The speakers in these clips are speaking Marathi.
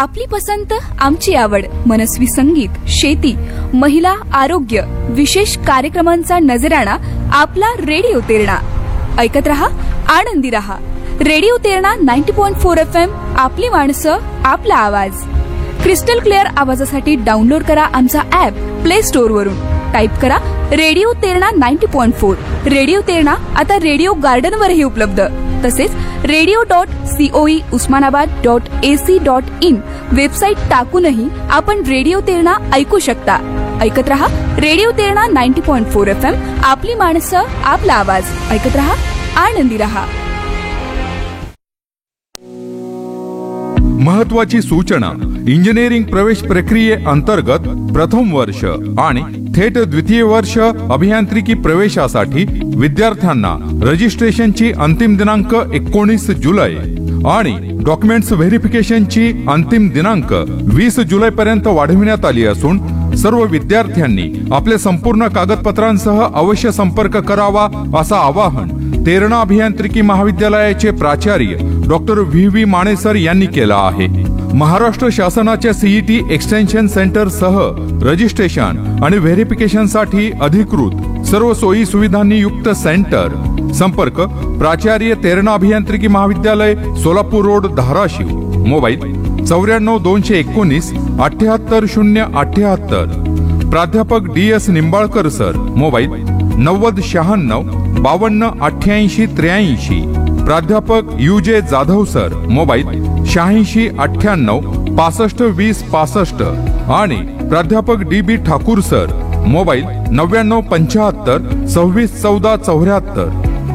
आपली पसंत आमची आवड, मनस्वी संगीत, शेती, महिला, आरोग्य, विशेष कार्यक्रमांचा नजराणा आपला रेडिओ तेरणा. ऐकत रहा, आनंदी रहा. Radio Terna 90.4 FM. आपली माणसं, आपला आवाज. क्रिस्टल क्लिअर आवाजासाठी डाउनलोड करा आमचा ऍप प्ले स्टोअर वरून. टाईप करा रेडिओ तेरणा 90.4. रेडिओ तेरणा आता रेडिओ गार्डन वरही उपलब्ध. तसेच radio.coe usmanabad.ac.in वेबसाईट टाकूनही आपण रेडिओ तेरणा ऐकू शकता. ऐकत रहा रेडिओ तेरणा 90.4 FM. आपली माणसं, आपला आवाज. ऐकत रहा, आनंदी रहा. महत्वाची सूचना. इंजिनिअरिंग प्रवेश प्रक्रियेअंतर्गत प्रथम वर्ष आणि थेट द्वितीय वर्ष अभियांत्रिकी प्रवेशासाठी विद्यार्थ्यांना रजिस्ट्रेशनची अंतिम दिनांक 19 जुलै आणि डॉक्युमेंट्स व्हेरिफिकेशनची अंतिम दिनांक 20 जुलै पर्यंत वाढविण्यात आली असून सर्व विद्यार्थ्यांनी आपले संपूर्ण कागदपत्रांसह अवश्य संपर्क करावा असं आवाहन तेरणा अभियांत्रिकी महाविद्यालयाचे प्राचार्य डॉक्टर व्ही माने सर यांनी केलं आहे. महाराष्ट्र शासनाच्या सीईटी एक्सटेन्शन सेंटर सह रजिस्ट्रेशन आणि व्हेरिफिकेशनसाठी अधिकृत सर्व सोयी सुविधांनी युक्त सेंटर. संपर्क प्राचार्य तेरणा अभियांत्रिकी महाविद्यालय, सोलापूर रोड, धाराशिव. मोबाईल 94 219 78078. प्राध्यापक DS निंबाळकर सर. मोबाईल 90 96 52 88 83. प्राध्यापक UJ जाधव सर. मोबाईल 86 98 65 20 65. आणि प्राध्यापक DB ठाकूर सर. मोबाईल 99 75 26 14 74.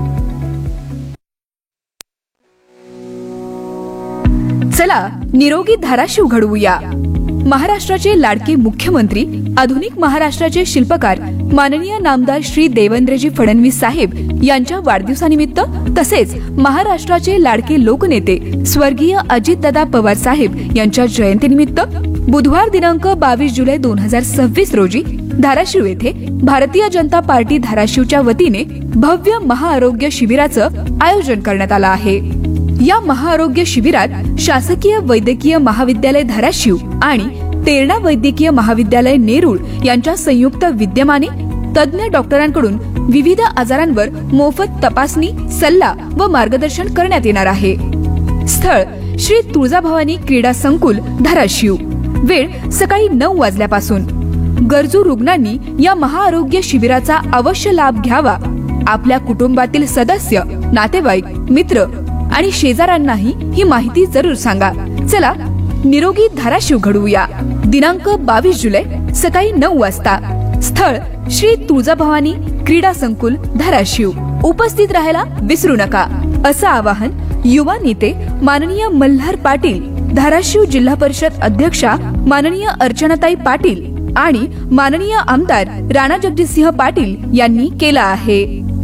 चला निरोगी धाराशिव घडवूया. महाराष्ट्राचे लाडके मुख्यमंत्री, आधुनिक महाराष्ट्राचे शिल्पकार माननीय नामदार श्री देवेंद्रजी फडणवीस साहेब यांच्या वाढदिवसानिमित्त तसेच महाराष्ट्राचे लाडके लोकनेते स्वर्गीय अजितदादा पवार साहेब यांच्या जयंतीनिमित्त बुधवार दिनांक 22 जुलै 2026 रोजी धाराशिव येथे भारतीय जनता पार्टी धाराशिवच्या वतीने भव्य महाआरोग्य शिबिराचं आयोजन करण्यात आलं आहे. या महाआरोग्य शिबिरात शासकीय वैद्यकीय महाविद्यालय धाराशिव आणि तेरणा वैद्यकीय महाविद्यालय नेरूळ यांच्या संयुक्त विद्यमाने तज्ञ डॉक्टरांकडून विविध आजारांवर मोफत तपासणी, सल्ला व मार्गदर्शन करण्यात येणार आहे. स्थळ श्री तुळजाभवानी क्रीडा संकुल धाराशिव. वेळ सकाळी 9 वाजल्यापासून. गरजू रुग्णांनी या महाआरोग्य शिबिराचा अवश्य लाभ घ्यावा. आपल्या कुटुंबातील सदस्य, नातेवाईक, मित्र आणि शेजाऱ्यांनाही ही माहिती जरूर सांगा. चला निरोगी धाराशिव घडवूया. दिनांक 22 जुलै सकाळी 9 वाजता. स्थळ श्री तुळजाभवानी क्रीडा संकुल धाराशिव. उपस्थित राहायला विसरू नका असं आवाहन युवा नेते माननीय मल्हार पाटील, धाराशिव जिल्हा परिषद अध्यक्षा माननीय अर्चनाताई पाटील आणि माननीय आमदार राणा जगजितसिंह पाटील यांनी केलं आहे.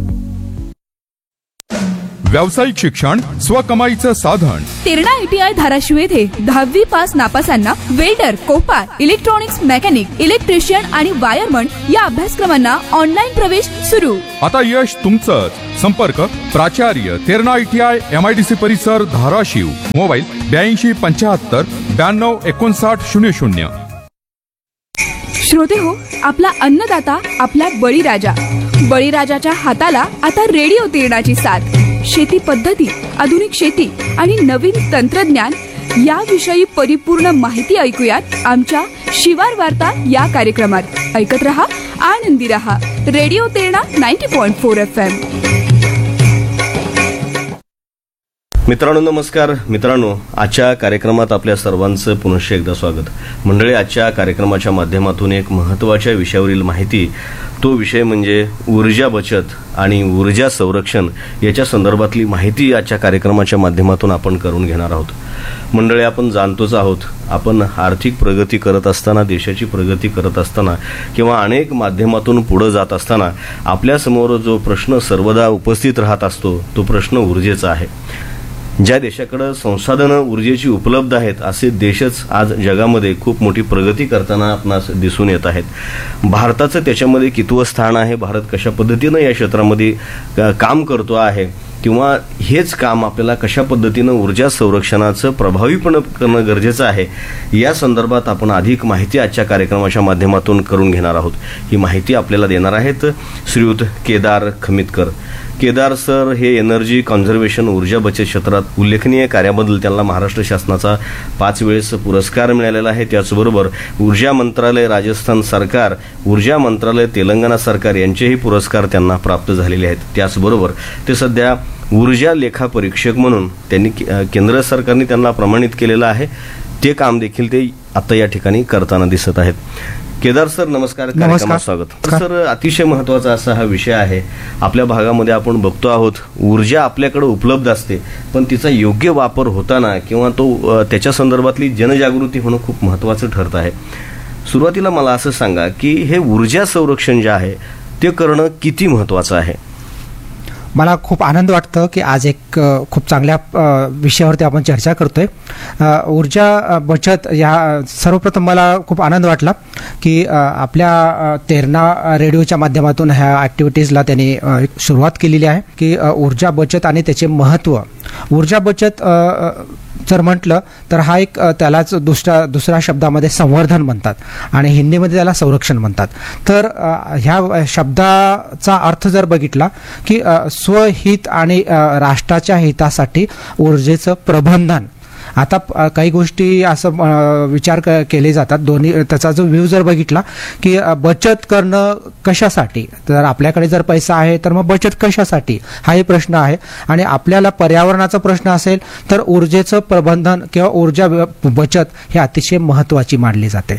व्यावसायिक शिक्षण स्वकमाईचं साधन. तेरणा ITI धाराशिव येथे 10वी pass नापासांना welder, Kopar, electronics mechanic, electrician आणि वायरमन या अभ्यासक्रमांना ऑनलाईन प्रवेश सुरू. आता यश तुमचंच. संपर्क प्राचार्य तेरणा ITI MIDC परिसर धाराशिव. मोबाईल 82 75 92 59 00. श्रोते हो, आपला अन्नदाता आपला बळीराजा. बळीराजाच्या हाताला आता रेडिओ तेरणाची साथ. शेती पद्धती, आधुनिक शेती आणि नवीन तंत्रज्ञान याविषयी परिपूर्ण माहिती ऐकूयात आमच्या शिवार वार्ता या कार्यक्रमात. ऐकत रहा, आनंदी रहा. Radio Terna 90.4 FM. मित्रांनो नमस्कार. मित्रांनो, आजच्या कार्यक्रमात आपल्या सर्वांचं पुनश्च एकदा स्वागत. मंडळी, आजच्या कार्यक्रमाच्या माध्यमातून एक महत्त्वाच्या विषयावरील माहिती, तो विषय म्हणजे ऊर्जा बचत आणि ऊर्जा संरक्षण याच्या संदर्भातली माहिती आजच्या कार्यक्रमाच्या माध्यमातून आपण करून घेणार आहोत. मंडळी, आपण जाणतोच आहोत, आपण आर्थिक प्रगती करत असताना, देशाची प्रगती करत असताना किंवा अनेक माध्यमातून पुढे जात असताना आपल्यासमोर जो प्रश्न सर्वदा उपस्थित राहत असतो तो प्रश्न ऊर्जेचा आहे. ज्या देशाकडे संसाधनं ऊर्जेची उपलब्ध आहेत असे देशच आज जगामध्ये खूप मोठी प्रगती करताना आपणास दिसून येत आहेत. भारताचं त्याच्यामध्ये कितवं स्थान आहे, भारत कशा पद्धतीनं या क्षेत्रामध्ये काम करतो आहे किंवा हेच काम आपल्याला कशा पद्धतीनं ऊर्जा संरक्षणाचं प्रभावीपणे करणं गरजेचं आहे या संदर्भात आपण अधिक माहिती आजच्या कार्यक्रमाच्या माध्यमातून करून घेणार आहोत. ही माहिती आपल्याला देणार आहेत श्रीयुत केदार खमितकर. केदार सर हे एनर्जी कॉन्झर्वेशन ऊर्जा बचत क्षेत्रात उल्लेखनीय कार्याबद्दल त्यांना महाराष्ट्र शासनाचा 5 वेळेस पुरस्कार मिळालेला आहे. त्याचबरोबर ऊर्जा मंत्रालय राजस्थान सरकार, ऊर्जा मंत्रालय तेलंगणा सरकार यांचेही पुरस्कार त्यांना प्राप्त झालेले आहेत. त्याचबरोबर ते सध्या ऊर्जा लेखा परीक्षक म्हणून त्यांनी केंद्र सरकारने त्यांना प्रमाणित केलेलं आहे. ते काम देखील ते आता या ठिकाणी करताना दिसत आहेत. केदार सर नमस्कार, कार्यक्रमात स्वागत. सर अतिशय महत्त्वाचा असा हा विषय आहे. आपल्या भागामध्ये आपण बघतो आहोत ऊर्जा आपल्याकडे उपलब्ध असते, पण तिचा योग्य वापर होताना किंवा तो त्याच्या संदर्भातली जनजागृती होणं खूप महत्त्वाचं ठरत आहे. सुरुवातीला मला असं सांगा की हे ऊर्जा संरक्षण जे आहे ते करणं किती महत्त्वाचं आहे? मला खूप आनंद वाटतं की आज एक खूप चांगल्या विषयावरती आपण चर्चा करतोय. ऊर्जा बचत या सर्वप्रथम मला खूप आनंद वाटला की आपल्या तेरणा रेडिओच्या माध्यमातून ह्या ॲक्टिव्हिटीजला त्यांनी सुरुवात केलेली आहे की ऊर्जा बचत आणि त्याचे महत्त्व. ऊर्जा बचत जर म्हटलं तर हा एक त्यालाच दुसऱ्या शब्दामध्ये संवर्धन म्हणतात आणि हिंदीमध्ये त्याला संरक्षण म्हणतात. तर ह्या शब्दाचा अर्थ जर बघितला की स्वहित आणि राष्ट्राच्या हितासाठी ऊर्जेचं प्रबंधन. आता काही गोष्टी असं विचार केले जातात दोन्ही, त्याचा जो व्ह्यू जर बघितला की बचत करणं कशासाठी, तर आपल्याकडे जर पैसा आहे तर मग बचत कशासाठी हाही प्रश्न आहे. आणि आपल्याला पर्यावरणाचा प्रश्न असेल तर ऊर्जेचं प्रबंधन किंवा ऊर्जा बचत हे अतिशय महत्त्वाची मानली जाते.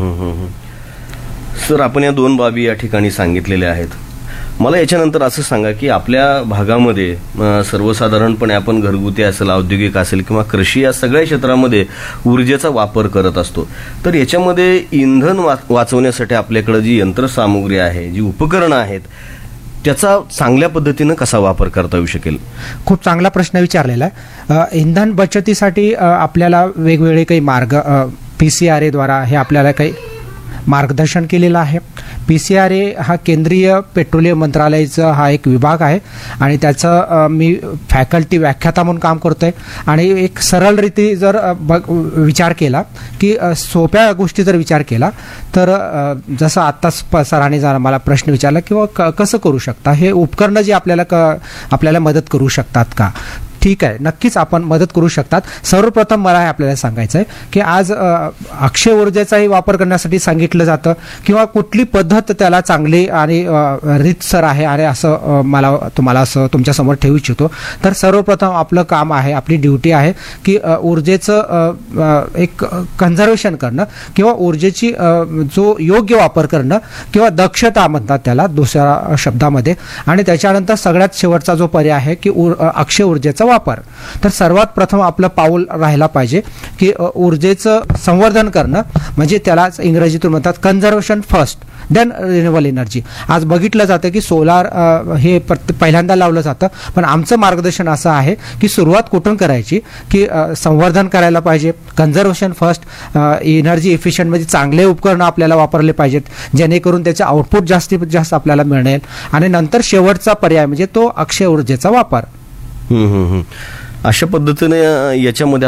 सर आपण या 2 बाबी या ठिकाणी सांगितलेल्या आहेत. मला याच्यानंतर असं सांगा की आपल्या भागामध्ये सर्वसाधारणपणे आपण घरगुती असेल, औद्योगिक असेल किंवा कृषी या सगळ्या क्षेत्रामध्ये ऊर्जेचा वापर करत असतो. तर याच्यामध्ये इंधन वाचवण्यासाठी आपल्याकडे जी यंत्रसामुग्री आहे, जी उपकरणं आहेत, त्याचा चांगल्या पद्धतीनं कसा वापर करता येऊ शकेल? खूप चांगला प्रश्न विचारलेला आहे. इंधन बचतीसाठी आपल्याला वेगवेगळे काही मार्ग PCRA द्वारा हे आपल्याला काही मार्गदर्शन केलेलं आहे. PCRA हा केंद्रीय पेट्रोलियम मंत्रालयाचा हा एक विभाग आहे आणि त्याचं मी फॅकल्टी व्याख्याता म्हणून काम करतोय. आणि एक सरळ रीती जर विचार केला की सोप्या गोष्टी जर विचार केला तर जसं आत्ताच सरांनी जर मला प्रश्न विचारला किंवा कसं करू शकता, हे उपकरणं जी आपल्याला मदत करू शकतात का? ठीक आहे, नक्कीच आपण मदत करू शकतात. सर्वप्रथम मला हे आपल्याला सांगायचं आहे की आज अक्षय ऊर्जेचाही वापर करण्यासाठी सांगितलं जातं किंवा कुठली पद्धत त्याला चांगली आणि रीतसर आहे आणि असं मला तुम्हाला असं तुमच्यासमोर ठेवू इच्छितो. तर सर्वप्रथम आपलं काम आहे, आपली ड्युटी आहे की ऊर्जेचं एक कन्झर्वेशन करणं किंवा ऊर्जेची जो योग्य वापर करणं किंवा दक्षता म्हणतात त्याला दुसऱ्या शब्दामध्ये. आणि त्याच्यानंतर सगळ्यात शेवटचा जो पर्याय आहे की अक्षय ऊर्जेचा वापर. तर सर्वात प्रथम आपलं पाऊल राहायला पाहिजे की ऊर्जेचं संवर्धन करणं, म्हणजे त्यालाच इंग्रजीतून म्हणतात conservation first then renewable energy. आज बघितलं जातं की सोलार हे पहिल्यांदा लावलं जातं, पण आमचं मार्गदर्शन असं आहे की सुरुवात कुठून करायची की संवर्धन करायला पाहिजे, कन्झर्वेशन फर्स्ट, एनर्जी इफिशियंटमध्ये चांगले उपकरणं आपल्याला वापरले पाहिजेत जेणेकरून त्याचं आउटपुट जास्तीत जास्त आपल्याला मिळेल. आणि नंतर शेवटचा पर्याय म्हणजे तो अक्षय ऊर्जेचा वापर. अशा पद्धतीने याच्यामध्ये